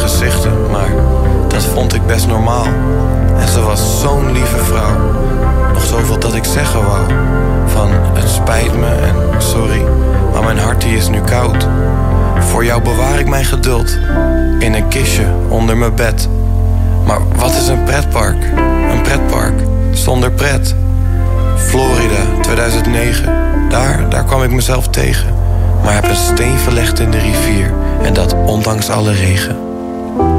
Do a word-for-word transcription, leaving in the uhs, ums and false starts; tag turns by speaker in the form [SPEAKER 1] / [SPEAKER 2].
[SPEAKER 1] gezichten, maar dat vond ik best normaal. En ze was zo'n lieve vrouw. Nog zoveel dat ik zeggen wou. Van het spijt me en sorry, maar mijn hart die is nu koud. Voor jou bewaar ik mijn geduld in een kistje onder mijn bed. Maar wat is een pretpark? Een pretpark zonder pret. Florida, tweeduizend negen. Daar, daar kwam ik mezelf tegen. Maar heb een steen verlegd in de rivier. En dat ondanks alle regen.